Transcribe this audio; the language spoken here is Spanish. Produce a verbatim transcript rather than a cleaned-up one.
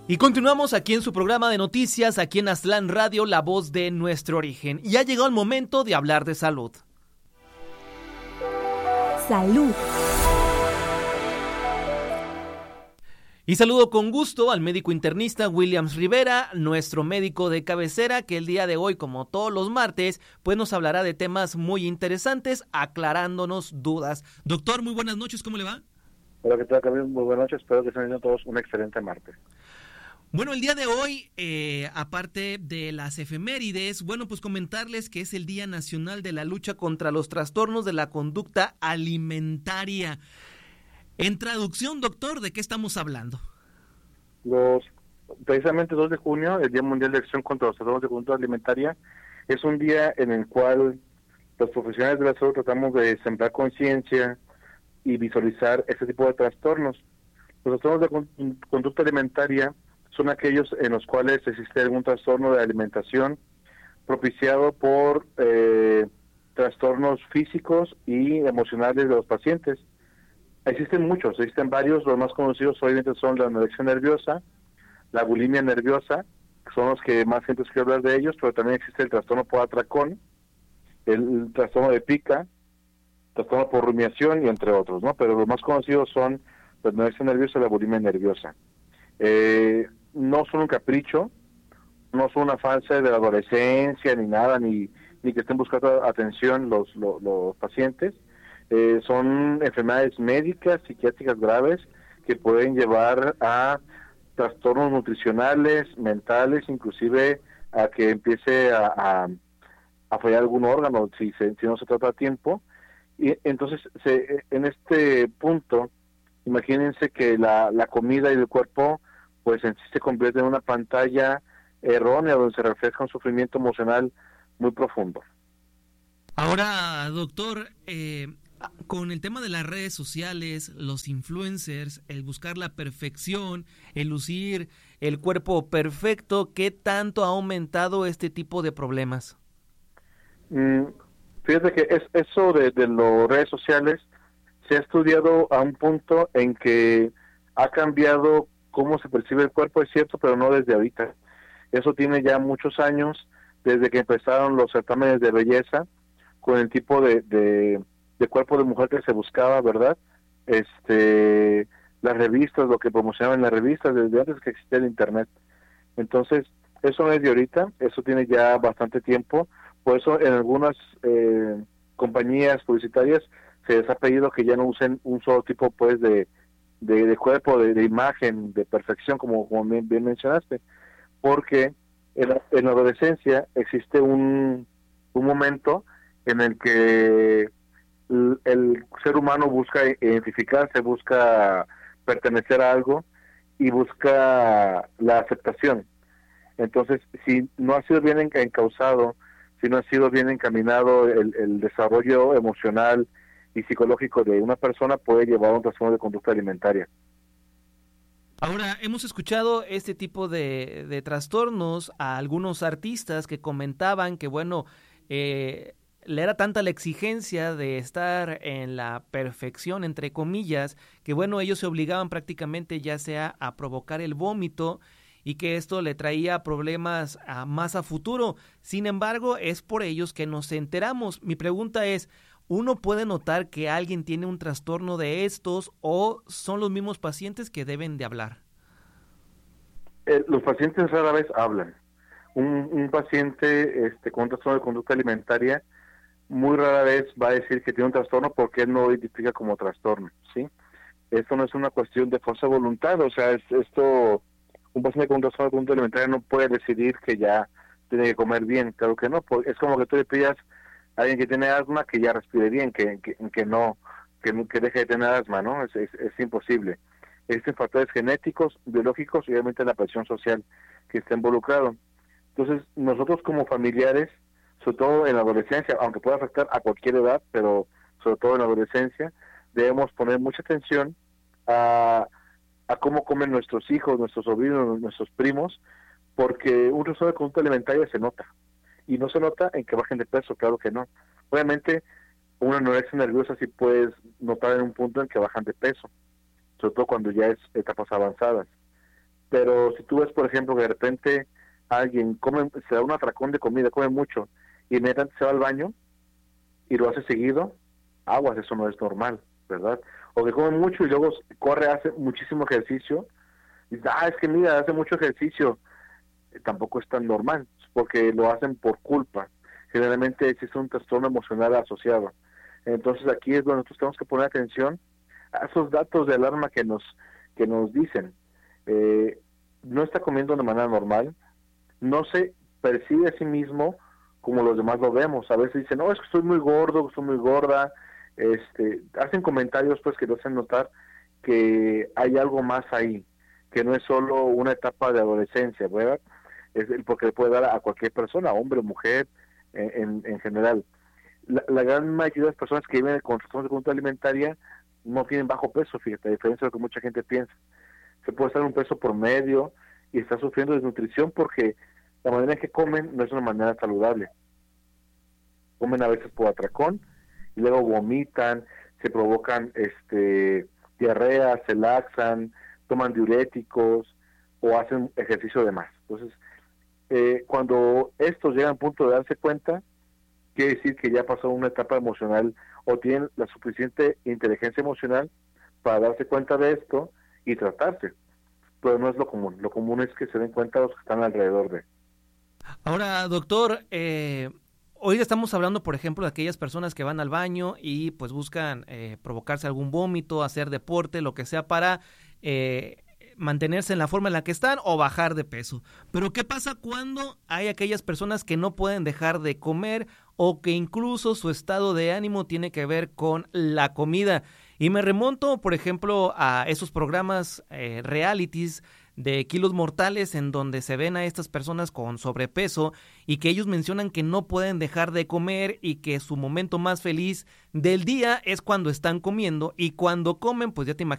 Y continuamos aquí en su programa de noticias, aquí en Aztlán Radio, la voz de nuestro origen. Y ha llegado el momento de hablar de salud. Salud. Y saludo con gusto al médico internista Williams Rivera, nuestro médico de cabecera, que el día de hoy, como todos los martes, pues nos hablará de temas muy interesantes, aclarándonos dudas. Doctor, muy buenas noches, ¿cómo le va? Hola, ¿qué tal, Camilo? Muy buenas noches, espero que estén teniendo todos un excelente martes. Bueno, el día de hoy, eh, aparte de las efemérides, bueno, pues comentarles que es el Día Nacional de la Lucha contra los Trastornos de la Conducta Alimentaria. En traducción, doctor, ¿de qué estamos hablando? Los, precisamente dos de junio, el Día Mundial de Acción contra los Trastornos de Conducta Alimentaria, es un día en el cual los profesionales de la salud tratamos de sembrar conciencia y visualizar este tipo de trastornos. Los trastornos de con, conducta alimentaria son aquellos en los cuales existe algún trastorno de alimentación propiciado por eh, trastornos físicos y emocionales de los pacientes. Existen muchos, existen varios, los más conocidos obviamente son la anorexia nerviosa, la bulimia nerviosa, que son los que más gente quiere hablar de ellos, pero también existe el trastorno por atracón, el, el trastorno de pica, trastorno por rumiación y entre otros, ¿no? Pero los más conocidos son la anorexia nerviosa y la bulimia nerviosa. Eh, no son un capricho, no son una fase de la adolescencia ni nada, ni, ni que estén buscando atención los, los, los pacientes. Eh, son enfermedades médicas, psiquiátricas graves que pueden llevar a trastornos nutricionales, mentales, inclusive a que empiece a, a, a fallar algún órgano si, se, si no se trata a tiempo. Y entonces, se, en este punto, imagínense que la, la comida y el cuerpo pues en sí se convierte en una pantalla errónea donde se refleja un sufrimiento emocional muy profundo. Ahora, doctor, eh, con el tema de las redes sociales, los influencers, el buscar la perfección, el lucir el cuerpo perfecto, ¿qué tanto ha aumentado este tipo de problemas? Mm, fíjate que es, eso de, de las redes sociales se ha estudiado a un punto en que ha cambiado cómo se percibe el cuerpo, es cierto, pero no desde ahorita. Eso tiene ya muchos años, desde que empezaron los certámenes de belleza, con el tipo de, de, de cuerpo de mujer que se buscaba, ¿verdad? Este, las revistas, lo que promocionaban en las revistas, desde antes que existía el internet. Entonces, eso no es de ahorita, eso tiene ya bastante tiempo, por eso en algunas eh, compañías publicitarias se les ha pedido que ya no usen un solo tipo, pues, de De, de cuerpo, de, de imagen, de perfección, como, como bien, bien mencionaste, porque en la, en la adolescencia existe un, un momento en el que el, el ser humano busca identificarse, busca pertenecer a algo y busca la aceptación. Entonces, si no ha sido bien encauzado, si no ha sido bien encaminado el, el desarrollo emocional y psicológico de una persona, puede llevar a un trastorno de conducta alimentaria. Ahora, hemos escuchado este tipo de, de trastornos a algunos artistas que comentaban que, bueno, eh, le era tanta la exigencia de estar en la perfección, entre comillas, que, bueno, ellos se obligaban prácticamente ya sea a provocar el vómito y que esto le traía problemas a, más a futuro. Sin embargo, es por ellos que nos enteramos. Mi pregunta es, ¿uno puede notar que alguien tiene un trastorno de estos o son los mismos pacientes que deben de hablar? Eh, los pacientes rara vez hablan. Un, un paciente este, con un trastorno de conducta alimentaria muy rara vez va a decir que tiene un trastorno porque él no lo identifica como trastorno, ¿sí? Esto no es una cuestión de fuerza de voluntad, o sea, es, esto, un paciente con un trastorno de conducta alimentaria no puede decidir que ya tiene que comer bien, claro que no, es como que tú le pidas alguien que tiene asma que ya respire bien, que, que, que no, que, que deje de tener asma, ¿no? Es, es, es imposible. Existen factores genéticos, biológicos y obviamente la presión social que está involucrado. Entonces, nosotros como familiares, sobre todo en la adolescencia, aunque pueda afectar a cualquier edad, pero sobre todo en la adolescencia, debemos poner mucha atención a, a cómo comen nuestros hijos, nuestros sobrinos, nuestros primos, porque un trastorno de conducta alimentaria se nota. Y no se nota en que bajen de peso, claro que no. Obviamente, una anorexia nerviosa sí puedes notar en un punto en que bajan de peso, sobre todo cuando ya es etapas avanzadas. Pero si tú ves, por ejemplo, que de repente alguien come, se da un atracón de comida, come mucho, y inmediatamente se va al baño y lo hace seguido, aguas, eso no es normal, ¿verdad? O que come mucho y luego corre, hace muchísimo ejercicio, y dice, ah, es que mira, hace mucho ejercicio, eh, tampoco es tan normal, porque lo hacen por culpa. Generalmente existe un trastorno emocional asociado. Entonces aquí es donde nosotros tenemos que poner atención a esos datos de alarma que nos, que nos dicen. Eh, no está comiendo de manera normal, no se percibe a sí mismo como los demás lo vemos. A veces dicen, no, es que estoy muy gordo, estoy muy gorda, este, hacen comentarios pues que te hacen notar que hay algo más ahí, que no es solo una etapa de adolescencia, ¿verdad? Es porque le puede dar a cualquier persona, hombre o mujer, en, en, en general. La, la gran mayoría de las personas que viven con trastornos de conducta alimentaria no tienen bajo peso, fíjate, a diferencia de lo que mucha gente piensa. Se puede estar en un peso por medio y está sufriendo desnutrición porque la manera en que comen no es una manera saludable. Comen a veces por atracón y luego vomitan, se provocan este diarrea, se laxan, toman diuréticos o hacen ejercicio de más. Entonces, eh, cuando estos llegan al punto de darse cuenta, quiere decir que ya pasó una etapa emocional o tienen la suficiente inteligencia emocional para darse cuenta de esto y tratarse. Pero no es lo común. Lo común es que se den cuenta los que están alrededor de. Ahora, doctor, eh, hoy estamos hablando, por ejemplo, de aquellas personas que van al baño y pues buscan eh, provocarse algún vómito, hacer deporte, lo que sea para eh, mantenerse en la forma en la que están o bajar de peso. Pero ¿qué pasa cuando hay aquellas personas que no pueden dejar de comer o que incluso su estado de ánimo tiene que ver con la comida? Y me remonto, por ejemplo, a esos programas eh, realities de Kilos Mortales en donde se ven a estas personas con sobrepeso y que ellos mencionan que no pueden dejar de comer y que su momento más feliz del día es cuando están comiendo, y cuando comen pues ya te imaginas